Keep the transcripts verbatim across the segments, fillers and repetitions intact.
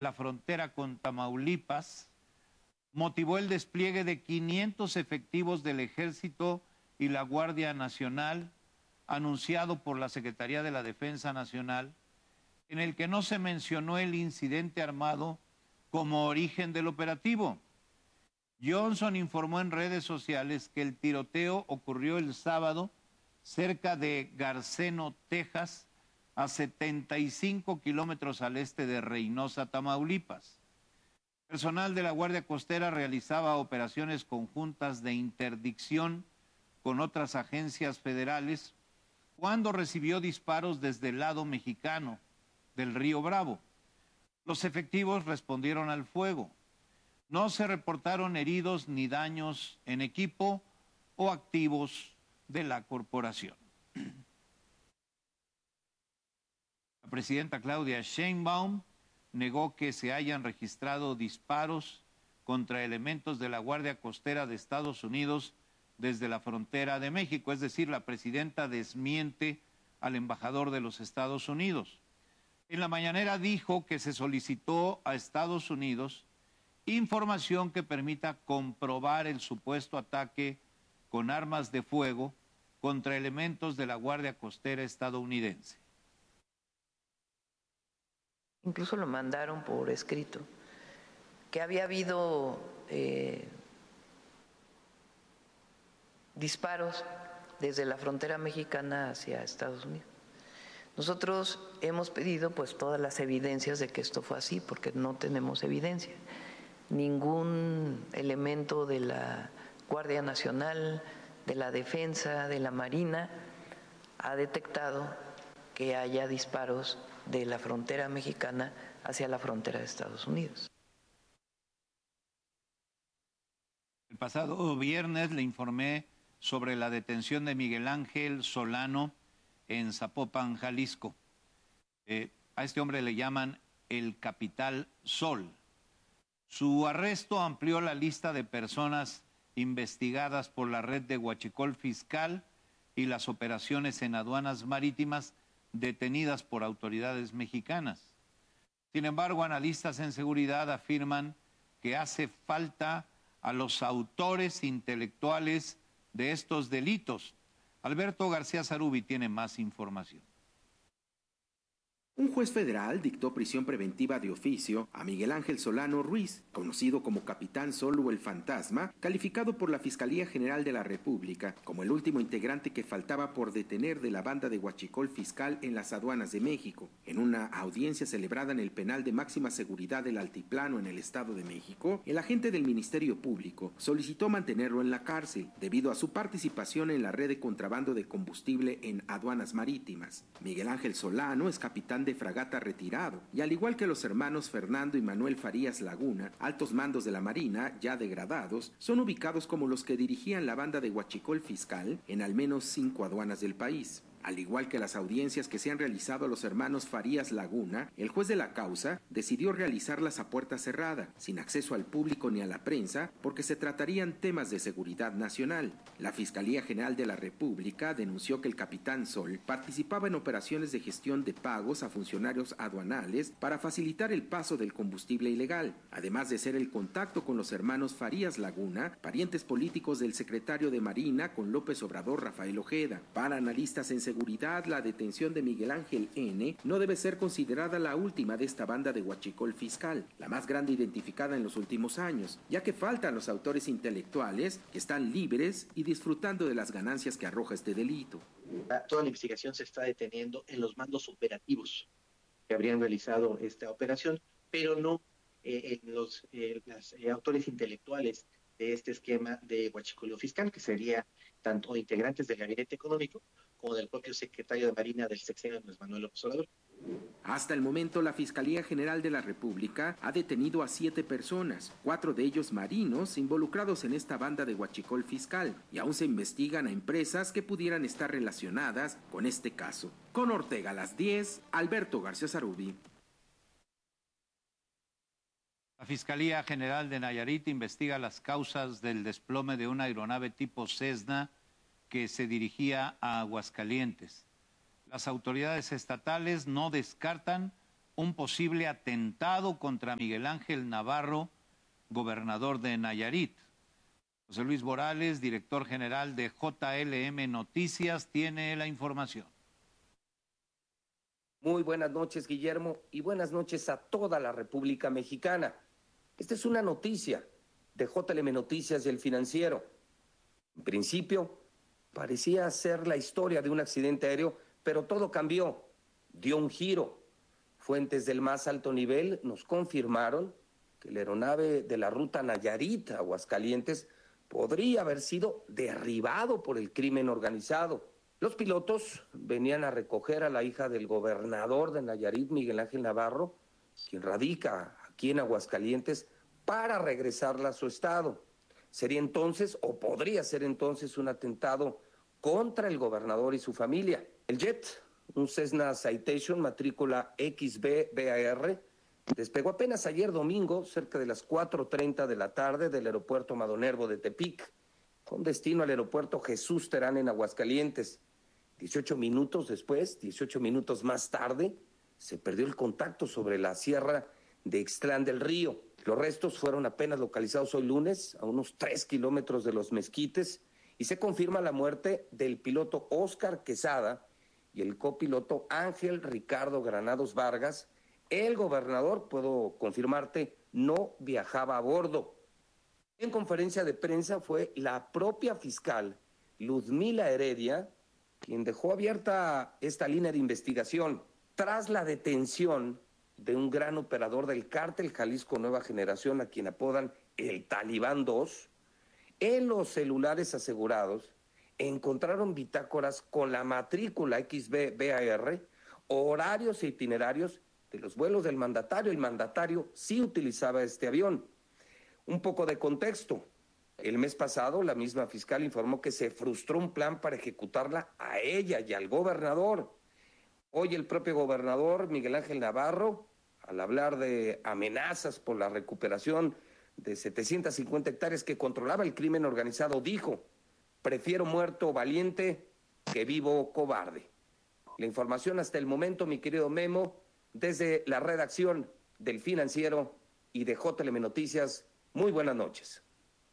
la frontera con Tamaulipas, motivó el despliegue de quinientos efectivos del Ejército y la Guardia Nacional, anunciado por la Secretaría de la Defensa Nacional, en el que no se mencionó el incidente armado como origen del operativo. Johnson informó en redes sociales que el tiroteo ocurrió el sábado cerca de Garceno, Texas, a setenta y cinco kilómetros al este de Reynosa, Tamaulipas. Personal de la Guardia Costera realizaba operaciones conjuntas de interdicción con otras agencias federales cuando recibió disparos desde el lado mexicano del Río Bravo. Los efectivos respondieron al fuego. No se reportaron heridos ni daños en equipo o activos de la corporación. La presidenta Claudia Sheinbaum negó que se hayan registrado disparos contra elementos de la Guardia Costera de Estados Unidos desde la frontera de México, es decir, la presidenta desmiente al embajador de los Estados Unidos. En la mañanera dijo que se solicitó a Estados Unidos información que permita comprobar el supuesto ataque con armas de fuego contra elementos de la Guardia Costera estadounidense. Incluso lo mandaron por escrito, que había habido eh, disparos desde la frontera mexicana hacia Estados Unidos. Nosotros hemos pedido pues todas las evidencias de que esto fue así, porque no tenemos evidencia. Ningún elemento de la Guardia Nacional, de la Defensa, de la Marina ha detectado que haya disparos de la frontera mexicana hacia la frontera de Estados Unidos. El pasado viernes le informé sobre la detención de Miguel Ángel Solano en Zapopan, Jalisco. Eh, a este hombre le llaman el Capital Sol. Su arresto amplió la lista de personas investigadas por la red de huachicol fiscal y las operaciones en aduanas marítimas detenidas por autoridades mexicanas. Sin embargo, analistas en seguridad afirman que hace falta a los autores intelectuales de estos delitos. Alberto García Zarubi tiene más información. Un juez federal dictó prisión preventiva de oficio a Miguel Ángel Solano Ruiz, conocido como Capitán Sol o el Fantasma, calificado por la Fiscalía General de la República como el último integrante que faltaba por detener de la banda de huachicol fiscal en las aduanas de México. En una audiencia celebrada en el penal de máxima seguridad del Altiplano en el Estado de México, el agente del Ministerio Público solicitó mantenerlo en la cárcel debido a su participación en la red de contrabando de combustible en aduanas marítimas. Miguel Ángel Solano es capitán de fragata retirado, y al igual que los hermanos Fernando y Manuel Farías Laguna, altos mandos de la Marina, ya degradados, son ubicados como los que dirigían la banda de huachicol fiscal en al menos cinco aduanas del país. Al igual que las audiencias que se han realizado a los hermanos Farías Laguna, el juez de la causa decidió realizarlas a puerta cerrada, sin acceso al público ni a la prensa, porque se tratarían temas de seguridad nacional. La Fiscalía General de la República denunció que el Capitán Sol participaba en operaciones de gestión de pagos a funcionarios aduanales para facilitar el paso del combustible ilegal, además de ser el contacto con los hermanos Farías Laguna, parientes políticos del secretario de Marina con López Obrador, Rafael Ojeda. Para analistas en seguridad, la detención de Miguel Ángel N. no debe ser considerada la última de esta banda de huachicol fiscal, la más grande identificada en los últimos años, ya que faltan los autores intelectuales que están libres y disfrutando de las ganancias que arroja este delito. Toda la investigación se está deteniendo en los mandos operativos que habrían realizado esta operación, pero no eh, en los eh, las, eh, autores intelectuales de este esquema de huachicoleo fiscal, que sería tanto integrantes del gabinete económico como del propio secretario de Marina del sexenio, Andrés Manuel López Obrador. Hasta el momento, la Fiscalía General de la República ha detenido a siete personas, cuatro de ellos marinos, involucrados en esta banda de huachicol fiscal, y aún se investigan a empresas que pudieran estar relacionadas con este caso. Con Ortega a las diez, Alberto García Zarubi. La Fiscalía General de Nayarit investiga las causas del desplome de una aeronave tipo Cessna que se dirigía a Aguascalientes. Las autoridades estatales no descartan un posible atentado contra Miguel Ángel Navarro, gobernador de Nayarit. José Luis Morales, director general de J L M Noticias, tiene la información. Muy buenas noches, Guillermo, y buenas noches a toda la República Mexicana. Esta es una noticia de J L M Noticias y El Financiero. En principio, parecía ser la historia de un accidente aéreo, pero todo cambió, dio un giro. Fuentes del más alto nivel nos confirmaron que la aeronave de la ruta Nayarit, Aguascalientes, podría haber sido derribado por el crimen organizado. Los pilotos venían a recoger a la hija del gobernador de Nayarit, Miguel Ángel Navarro, quien radica aquí en Aguascalientes, para regresarla a su estado. Sería entonces, o podría ser entonces, un atentado contra el gobernador y su familia. El jet, un Cessna Citation, matrícula X B B A R, despegó apenas ayer domingo, cerca de las cuatro treinta de la tarde, del aeropuerto Madonervo de Tepic, con destino al aeropuerto Jesús Terán en Aguascalientes. dieciocho minutos después, dieciocho minutos más tarde, se perdió el contacto sobre la sierra de Ixtlán del Río. Los restos fueron apenas localizados hoy lunes, a unos tres kilómetros de Los Mezquites, y se confirma la muerte del piloto Óscar Quesada y el copiloto Ángel Ricardo Granados Vargas. El gobernador, puedo confirmarte, no viajaba a bordo. En conferencia de prensa fue la propia fiscal Luzmila Heredia quien dejó abierta esta línea de investigación tras la detención de un gran operador del cártel Jalisco Nueva Generación, a quien apodan el Talibán dos. En los celulares asegurados encontraron bitácoras con la matrícula X B B A R, horarios e itinerarios de los vuelos del mandatario. El mandatario sí utilizaba este avión. Un poco de contexto. El mes pasado, la misma fiscal informó que se frustró un plan para ejecutarla a ella y al gobernador. Hoy el propio gobernador, Miguel Ángel Navarro, al hablar de amenazas por la recuperación de setecientas cincuenta hectáreas que controlaba el crimen organizado, dijo: prefiero muerto valiente que vivo cobarde. La información hasta el momento, mi querido Memo, desde la redacción del Financiero y de J L M Noticias. Muy buenas noches.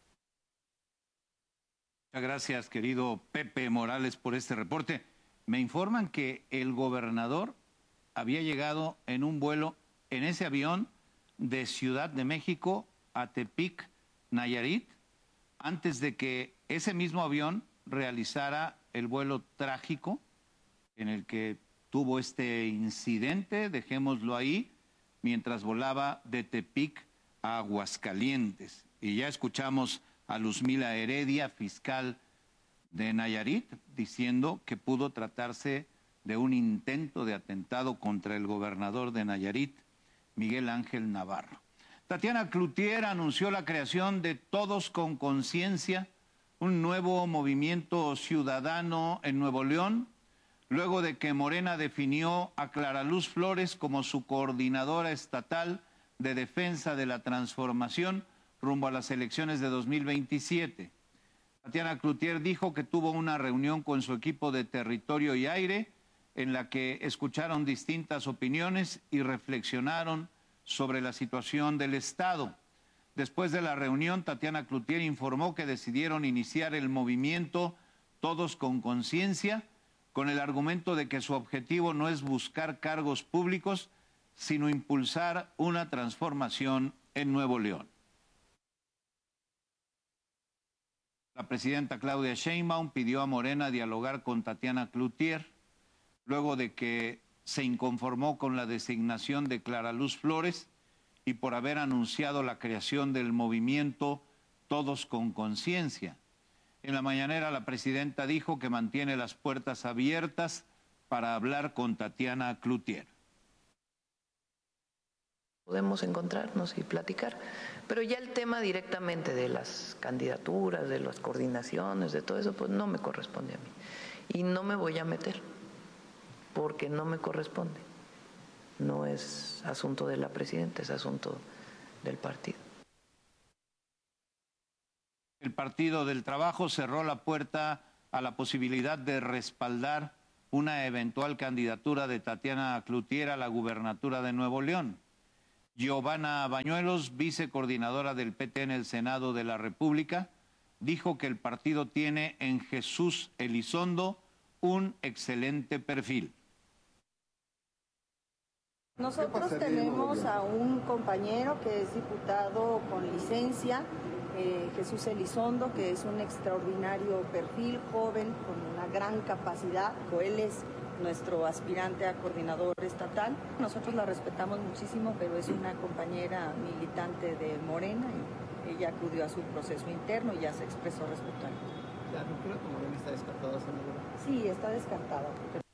Muchas gracias, querido Pepe Morales, por este reporte. Me informan que el gobernador había llegado en un vuelo, en ese avión, de Ciudad de México a Tepic, Nayarit, antes de que ese mismo avión realizara el vuelo trágico en el que tuvo este incidente, dejémoslo ahí, mientras volaba de Tepic a Aguascalientes. Y ya escuchamos a Luzmila Heredia, fiscal de Nayarit, diciendo que pudo tratarse de un intento de atentado contra el gobernador de Nayarit, Miguel Ángel Navarro. Tatiana Cloutier anunció la creación de Todos con Conciencia, un nuevo movimiento ciudadano en Nuevo León, luego de que Morena definió a Clara Luz Flores como su coordinadora estatal de defensa de la transformación rumbo a las elecciones de dos mil veintisiete. Tatiana Cloutier dijo que tuvo una reunión con su equipo de Territorio y Aire en la que escucharon distintas opiniones y reflexionaron sobre la situación del Estado. Después de la reunión, Tatiana Cloutier informó que decidieron iniciar el movimiento Todos con Conciencia, con el argumento de que su objetivo no es buscar cargos públicos, sino impulsar una transformación en Nuevo León. La presidenta Claudia Sheinbaum pidió a Morena dialogar con Tatiana Cloutier, luego de que se inconformó con la designación de Clara Luz Flores y por haber anunciado la creación del movimiento Todos con Conciencia. En la mañanera, la presidenta dijo que mantiene las puertas abiertas para hablar con Tatiana Cloutier. Podemos encontrarnos y platicar, pero ya el tema directamente de las candidaturas, de las coordinaciones, de todo eso, pues no me corresponde a mí. Y no me voy a meter, porque no me corresponde. No es asunto de la presidenta, es asunto del partido. El Partido del Trabajo cerró la puerta a la posibilidad de respaldar una eventual candidatura de Tatiana Cloutier a la gubernatura de Nuevo León. Giovanna Bañuelos, vicecoordinadora del P T en el Senado de la República, dijo que el partido tiene en Jesús Elizondo un excelente perfil. Nosotros tenemos a un compañero que es diputado con licencia, eh, Jesús Elizondo, que es un extraordinario perfil, joven, con una gran capacidad. Él es nuestro aspirante a coordinador estatal. Nosotros la respetamos muchísimo, pero es una compañera militante de Morena y ella acudió a su proceso interno y ya se expresó respecto a ello. ¿La ruptura con Morena está descartada, senadora? Sí, está descartada.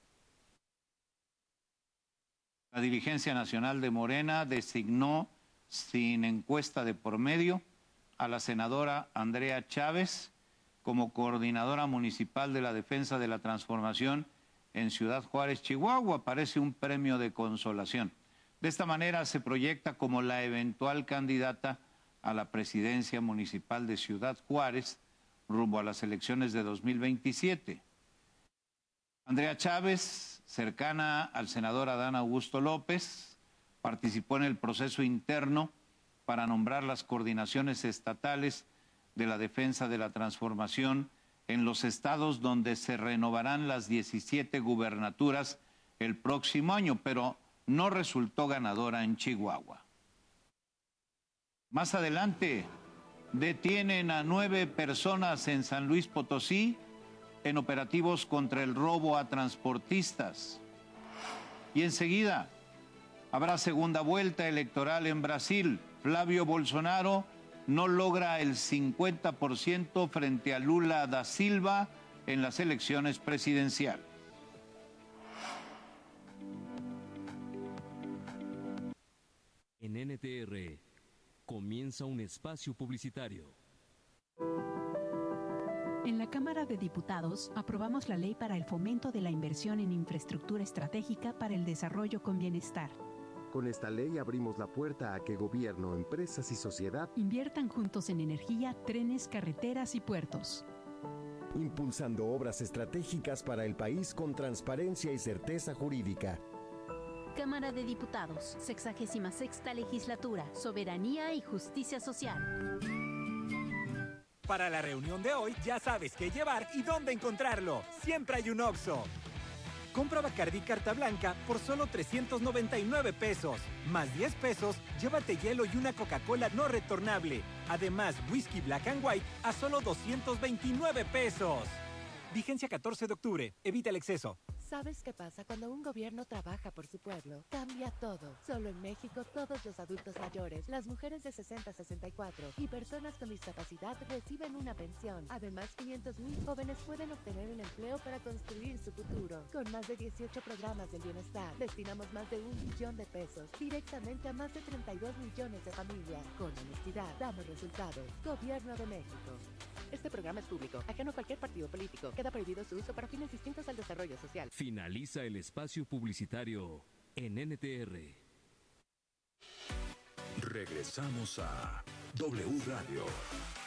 La dirigencia nacional de Morena designó, sin encuesta de por medio, a la senadora Andrea Chávez como coordinadora municipal de la defensa de la transformación en Ciudad Juárez, Chihuahua. Parece un premio de consolación. De esta manera se proyecta como la eventual candidata a la presidencia municipal de Ciudad Juárez rumbo a las elecciones de dos mil veintisiete. Andrea Chávez, cercana al senador Adán Augusto López, participó en el proceso interno para nombrar las coordinaciones estatales de la defensa de la transformación en los estados donde se renovarán las diecisiete gubernaturas el próximo año, pero no resultó ganadora en Chihuahua. Más adelante, detienen a nueve personas en San Luis Potosí en operativos contra el robo a transportistas. Y enseguida habrá segunda vuelta electoral en Brasil. Flavio Bolsonaro no logra el cincuenta por ciento frente a Lula da Silva en las elecciones presidenciales. En N T R comienza un espacio publicitario. En la Cámara de Diputados aprobamos la ley para el fomento de la inversión en infraestructura estratégica para el desarrollo con bienestar. Con esta ley abrimos la puerta a que gobierno, empresas y sociedad inviertan juntos en energía, trenes, carreteras y puertos. Impulsando obras estratégicas para el país con transparencia y certeza jurídica. Cámara de Diputados, sexagésima sexta legislatura, soberanía y justicia social. Para la reunión de hoy ya sabes qué llevar y dónde encontrarlo. Siempre hay un Oxxo. Compra Bacardí Carta Blanca por solo trescientos noventa y nueve pesos. Más diez pesos, llévate hielo y una Coca-Cola no retornable. Además, whisky Black and White a solo doscientos veintinueve pesos. Vigencia catorce de octubre. Evita el exceso. ¿Sabes qué pasa cuando un gobierno trabaja por su pueblo? Cambia todo. Solo en México, todos los adultos mayores, las mujeres de sesenta a sesenta y cuatro y personas con discapacidad reciben una pensión. Además, quinientos mil jóvenes pueden obtener un empleo para construir su futuro. Con más de dieciocho programas del bienestar, destinamos más de un billón de pesos directamente a más de treinta y dos millones de familias. Con honestidad, damos resultados. Gobierno de México. Este programa es público, ajeno a cualquier partido político. Queda prohibido su uso para fines distintos al desarrollo social. Finaliza el espacio publicitario en N T R. Regresamos a W Radio.